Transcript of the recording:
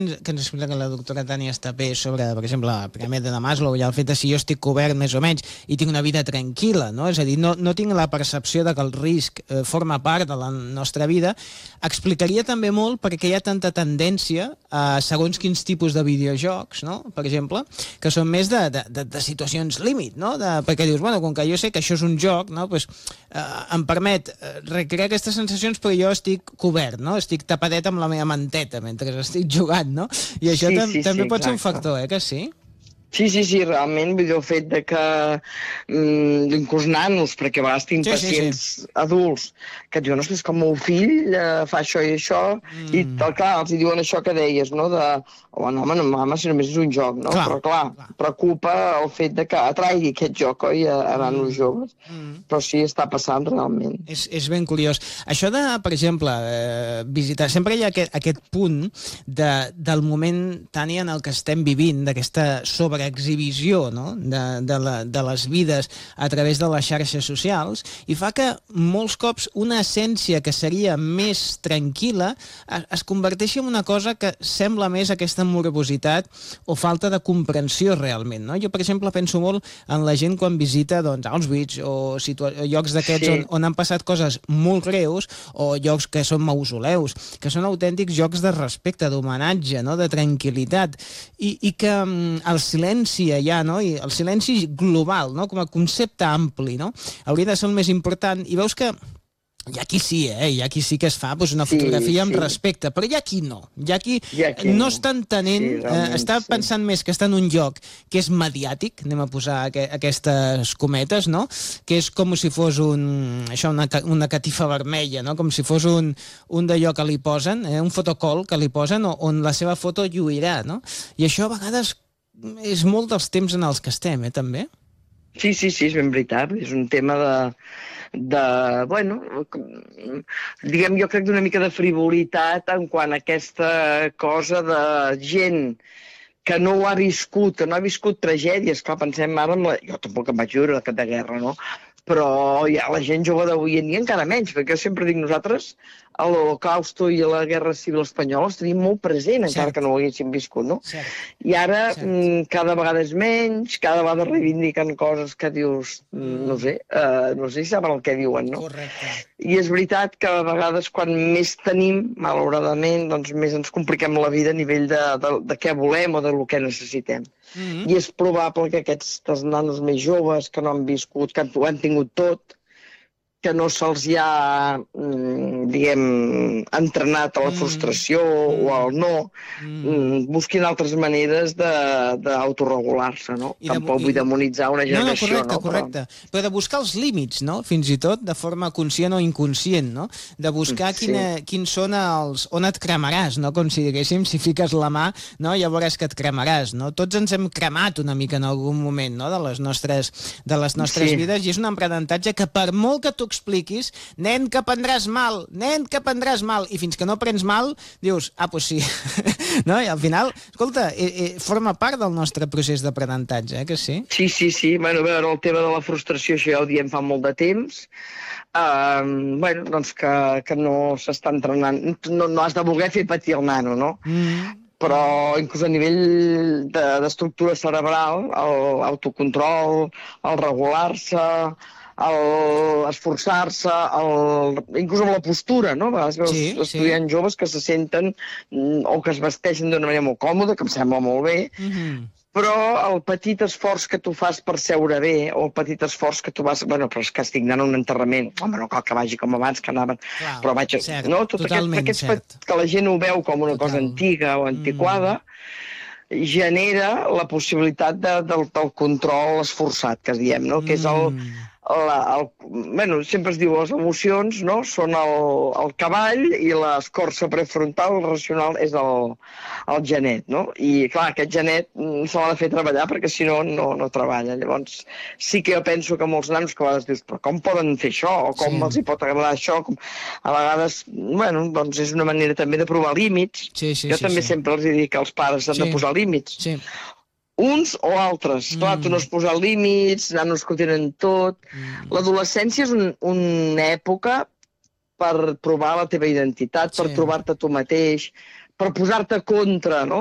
que ens explica la doctora Tània Estapé sobre, per exemple, la piràmide de Maslow i el fet de si jo estic cobert més o menys i tinc una vida tranquil·la, no? És a dir, no tinc la percepció de que el risc forma part de la nostra vida, explicaria també molt perquè hi ha tanta tendència a segons quins tipus de videojocs, no? Per exemple, que són més de situacions límit, no? Perquè dius, bueno, com que jo sé que això és un joc, no? Pues, em permet recrear aquestes sensacions, però jo estic cobert, no? Estic tapadet amb la meva manteta mentre estic jugant, no? I això també pot ser un factor, que sí? Sí, realment, vull dir, el fet de que inclús nanos, perquè a vegades tinc pacients adults que et diuen, ostres, com el meu fill fa això i això, i clar, els diuen això que deies, no? No, mama, si només és un joc, no? Però clar, preocupa el fet de que atraigui aquest joc, oi, a nanos joves. Però sí, està passant realment. És ben curiós. Això de, per exemple, visitar, sempre hi ha aquest punt del moment, Tània, en el que estem vivint, d'aquesta sobreexhibició, no? de les vides a través de les xarxes socials, i fa que molts cops una essència que seria més tranquil·la es converteixi en una cosa que sembla més aquesta morbositat o falta de comprensió realment, no? Jo, per exemple, penso molt en la gent quan visita, doncs, Auschwitz o llocs d'aquests on han passat coses molt greus, o llocs que són mausoleus, que són autèntics llocs de respecte, d'homenatge, no? De tranquil·litat, i que el silenci allà, no? I el silenci global, no? Com a concepte ampli, no? Hauria de ser el més important, i veus que hi ha qui sí, hi ha qui sí que es fa una fotografia amb respecte, però hi ha qui no. Hi ha qui no està entenent, està pensant més que està en un lloc que és mediàtic, anem a posar aquestes cometes, no? Que és com si fos una catifa vermella, no? Com si fos un d'allò que li posen, un fotocol que li posen on la seva foto lluirà, no? I això a vegades és molt dels temps en els que estem, també? Sí, és ben veritat. És un tema bueno, diguem, jo crec d'una mica de frivolitat en quant a aquesta cosa de gent que no ho ha viscut, que no ha viscut tragèdies. Clar, pensem ara jo tampoc em vaig viure de guerra, no? Però ja la gent jove d'avui en dia encara menys, perquè jo sempre dic, nosaltres a l'Holocausto i a la Guerra Civil Espanyola els tenim molt present, encara que no ho haguéssim viscut, no? I ara cada vegada és menys, cada vegada reivindiquen coses que dius, no sé si saben el que diuen, no? Correcte. I és veritat que a vegades quan més tenim, malauradament, doncs més ens compliquem la vida a nivell de què volem o de lo que necessitem. I és probable que aquests nanos més joves que no han viscut, que ho han tingut tot, que no se'ls ha, diguem, entrenat a la frustració o al no, busquin altres maneres d'autoregular-se, no? Tampoc vull demonitzar una generació, no? Correcte. Però de buscar els límits, no? Fins i tot de forma conscient o inconscient, no? De buscar quins són els... on et cremaràs, no? Com si diguéssim, si fiques la mà, no? Ja veuràs que et cremaràs, no? Tots ens hem cremat una mica en algun moment, no? De les nostres vides, i és un aprenentatge que per molt que tu expliquis, nen, que prendràs mal, i fins que no prens mal, dius, pues sí. No? I al final, escolta, forma part del nostre procés d'aprenentatge, que sí? Sí. Bueno, el tema de la frustració, això ja ho diem fa molt de temps. Bueno, doncs que no s'està entrenant, no has de voler fer patir el nano, no? Però inclús a nivell d'estructura cerebral, l'autocontrol, el regular-se, esforçar-se, inclús amb la postura, no? A vegades veus estudiants joves que se senten o que es vesteixen d'una manera molt còmoda, que em sembla molt bé, però el petit esforç que tu fas per seure bé, o el petit esforç que tu vas... Bueno, però és que estic anant a un enterrament. Home, no cal que vagi com abans, que anaven... Però vaig... No? Tot aquest que la gent ho veu com una cosa antiga o antiquada, genera la possibilitat del control esforçat, que diem, no? Que és bueno, sempre es diu les emocions, no? Són el cavall, i l'escorça prefrontal, el racional, és el genet, no? I clar, aquest genet se l'ha de fer treballar, perquè si no, no treballa. Llavors sí que jo penso que molts nanos que a vegades dius, però com poden fer això? O com els hi pot agradar això? A vegades, bueno, doncs és una manera també de provar límits. Jo també sempre els dic que els pares han de posar límits. Uns o altres. Clar, tu no has posat límits, nanos que ho tenen tot. L'adolescència és una època per provar la teva identitat, per trobar-te tu mateix, per posar-te contra, no?